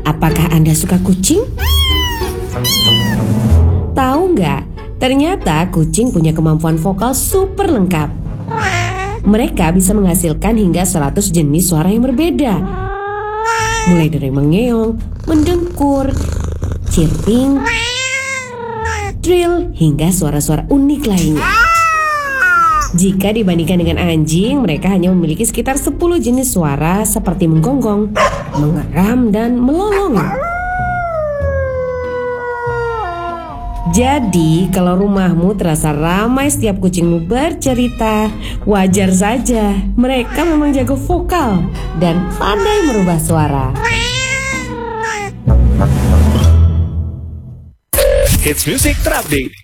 Apakah Anda suka kucing? Tahu nggak? Ternyata kucing punya kemampuan vokal super lengkap. Mereka bisa menghasilkan hingga 100 jenis suara yang berbeda. Mulai dari mengeong, mendengkur, chirping, trill, hingga suara-suara unik lainnya. Jika dibandingkan dengan anjing, mereka hanya memiliki sekitar 10 jenis suara seperti menggonggong, mengeram, dan melolong. Jadi, kalau rumahmu terasa ramai setiap kucingmu bercerita, wajar saja. Mereka memang jago vokal dan pandai merubah suara. Hits Music terupdate.